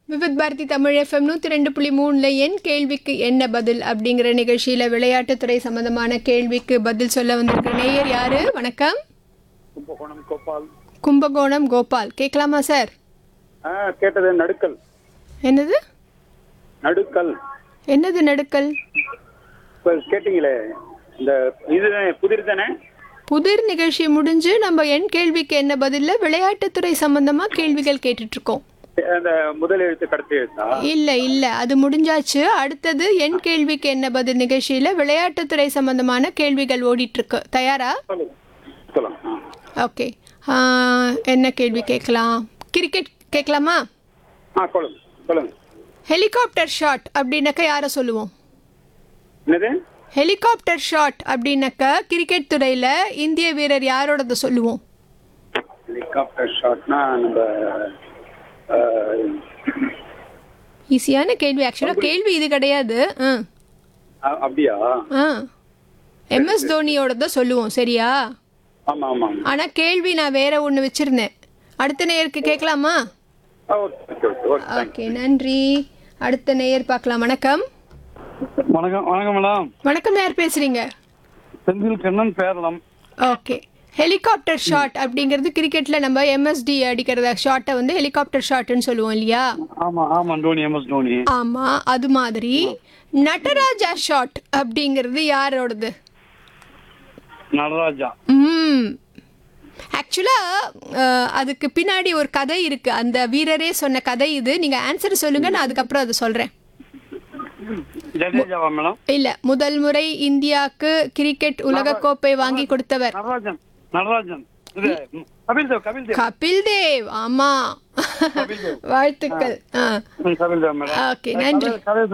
Vividh Bharathi Tamil FM 102.3 என் கேள்விக்கு என்ன பதில் அப்படிங்கிற நிகழ்ச்சியில் விளையாட்டுத்துறை சம்பந்தமான கேள்விக்கு பதில் சொல்ல வந்திருக்கிற நேயர் யாரு? வணக்கம். கும்பகோணம் கோபால். கும்பகோணம் கோபால். கேட்கலாமா சார்? கேட்டது நடுக்கல். என்னது நடுக்கல்? என்னது நடுக்கல்? கேட்டீங்களே இந்த இது புதிர் தானே? புதிர் நிகழ்ச்சி முடிஞ்சு நம்ம என் கேள்விக்கு என்ன பதில்ல விளையாட்டுத்துறை சம்பந்தமா கேள்விகள் கேட்டுட்டு இருக்கோம். அந்த முதல் எழுத்து கடைசி எழுத்தா? இல்ல அது முடிஞ்சாச்சு. அடுத்தது என் கேள்விக்கு என்ன பதில் நிகழ்ச்சியில விளையாட்டுத்துறை சம்பந்தமான கேள்விகள் ஓடிட்டு இருக்கு. தயாரா? சொல்லுங்க. ஓகே. என்ன கேள்வி கேட்கலாம்? கிரிக்கெட் கேட்கலாமா? சொல்லுங்க. ஹெலிகாப்டர் ஷாட் அப்படின்னாக்க யாரை சொல்லுவோம்? என்னது ஹெலிகாப்டர் ஷாட் அப்படின்னாக்க கிரிக்கெட் துறையில இந்திய வீரர் யாரோடத சொல்லுவோம்? ஹெலிகாப்டர் ஷாட்னா நம்ம ஈஸியான கேள்வி. ஆக்சுவலா கேள்வி இது கிடையாது. அப்படியா? MS தோனியோடத சொல்லுவோம். சரியா? ஆமா ஆமா. ஆனா கேள்வி நான் வேற ஒண்ணு வச்சிருந்தேன். அடுத்த நேயருக்கு கேட்கலாமா? ஓகே, நன்றி. அடுத்த நேயர் பார்க்கலாம். வணக்கம். வணக்கம் மேடம். வணக்கம், யார் பேசுறீங்க? Senthil Kannan Peralam. Okay. Helicopter shot அப்படிங்கிறது கிரிக்கெட்ல நம்ம MSD அடிக்கிறத ஷாட்டை வந்து ஹெலிகாப்டர் ஷாட்னு சொல்லுவோம் இல்லையா? ஆமா டோனி, MS தோனி. ஆமா, அது மாதிரி நடராஜா ஷாட் அப்படிங்கிறது யாரோடது? நடராஜா. ஆக்சுவலா அதுக்கு பின்னாடி ஒரு கதை இருக்கு. அந்த வீரரே சொன்ன கதை இது. நீங்க ஆன்சர் சொல்லுங்க, நான் அதுக்கப்புறம் அதை சொல்றேன். ஜடேஜாவா மேடம்? இல்ல, முதல் முறை இந்தியாவுக்கு கிரிக்கெட் உலக கோப்பை வாங்கி கொடுத்தவர் நடராஜன். கபில் தேவ். ஆமா, வாழ்த்துக்கள். ஓகே, நன்றி.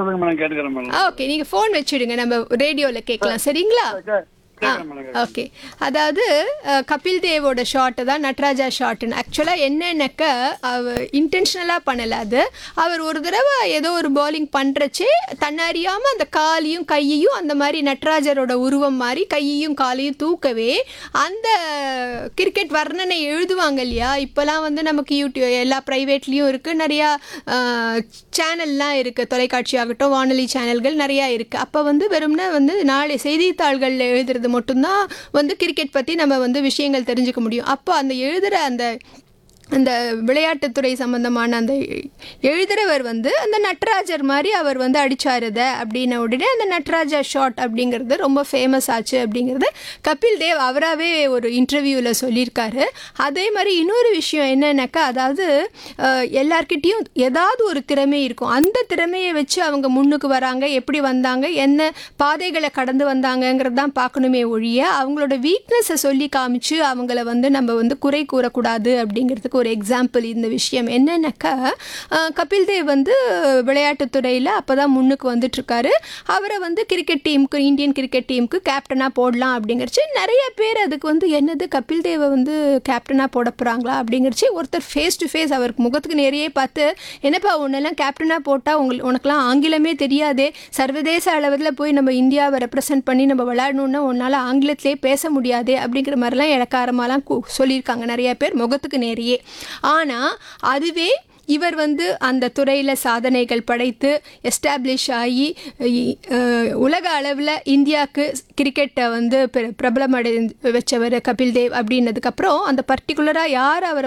ஓகே, நீங்க போன் வச்சுடுங்க, நம்ம ரேடியோல கேட்கலாம். சரிங்களா? ஓகே. அதாவது கபில் தேவோட ஷாட்டு தான் நட்ராஜா ஷாட்னு. ஆக்சுவலாக என்னென்னக்க அவர் இன்டென்ஷனலாக பண்ணலை. அது அவர் ஒரு தடவை ஏதோ ஒரு பாலிங் பண்ணுறச்சே தன்னறியாமல் அந்த காலையும் கையையும் அந்த மாதிரி நட்ராஜரோட உருவம் மாதிரி கையையும் காலையும் தூக்கவே அந்த கிரிக்கெட் வர்ணனை எழுதுவாங்க இல்லையா? இப்போலாம் வந்து நமக்கு யூடியூப் எல்லா ப்ரைவேட்லேயும் இருக்குது, நிறையா சேனல்லாம் இருக்குது, தொலைக்காட்சி ஆகட்டும் வானொலி சேனல்கள் நிறையா இருக்குது. அப்போ வந்து வெறும்னா வந்து நாளை செய்தித்தாள்களில் எழுதுறது மட்டும்தான் வந்து கிரிக்கெட் பற்றி நம்ம வந்து விஷயங்கள் தெரிஞ்சுக்க முடியும். அப்போ அந்த எழுதுகிற அந்த விளையாட்டுத்துறை சம்பந்தமான அந்த எழுதுகிறவர் வந்து அந்த நட்ராஜர் மாதிரி அவர் வந்து அடிச்சாருத அப்படின்ன உடனே அந்த நட்ராஜா ஷாட் அப்படிங்கிறது ரொம்ப ஃபேமஸ் ஆச்சு அப்படிங்கிறது கபில் தேவ் அவராகவே ஒரு இன்டர்வியூவில் சொல்லியிருக்காரு. அதே மாதிரி இன்னொரு விஷயம் என்னன்னாக்கா, அதாவது எல்லார்கிட்டையும் ஏதாவது ஒரு திறமை இருக்கும். அந்த திறமையை வச்சு அவங்க முன்னுக்கு வராங்க, எப்படி வந்தாங்க, என்ன பாதைகளை கடந்து வந்தாங்கங்கிறது தான் பார்க்கணுமே ஒழிய அவங்களோட வீக்னஸை சொல்லி காமிச்சு அவங்கள வந்து நம்ம வந்து குறை கூறக்கூடாது அப்படிங்கிறதுக்கு ஒரு எக்ஸாம்பிள் இந்த விஷயம். என்னன்னாக்கா, கபில் தேவ் வந்து விளையாட்டுத்துறையில் அப்போ தான் முன்னுக்கு வந்துட்டுருக்காரு. அவரை வந்து கிரிக்கெட் டீமுக்கு, இந்தியன் கிரிக்கெட் டீமுக்கு கேப்டனாக போடலாம் அப்படிங்கிறச்சு நிறைய பேர் அதுக்கு வந்து என்னது கபில் தேவை வந்து கேப்டனாக போட போகிறாங்களா அப்படிங்கிறச்சு ஒருத்தர் ஃபேஸ் டு ஃபேஸ் அவருக்கு முகத்துக்கு நிறைய பார்த்து, என்னப்பா உன்னெல்லாம் கேப்டனாக போட்டால் உனக்கெல்லாம் ஆங்கிலமே தெரியாதே, சர்வதேச அளவில் போய் நம்ம இந்தியாவை ரெப்ரசன்ட் பண்ணி நம்ம விளையாடணுன்னா உன்னால் ஆங்கிலத்திலே பேச முடியாதே அப்படிங்கிற மாதிரிலாம் இலக்காரமாலாம் சொல்லியிருக்காங்க நிறைய பேர் முகத்துக்கு நேரையே. ஆனால் அதுவே இவர் வந்து அந்த துறையில் சாதனைகள் படைத்து எஸ்டாப்ளிஷ் ஆகி உலக அளவில் இந்தியாவுக்கு கிரிக்கெட்டை வந்து பிரபலமடை வச்சவர் கபில் தேவ் அப்படின்னதுக்கப்புறம் அந்த பர்டிகுலராக யார் அவரை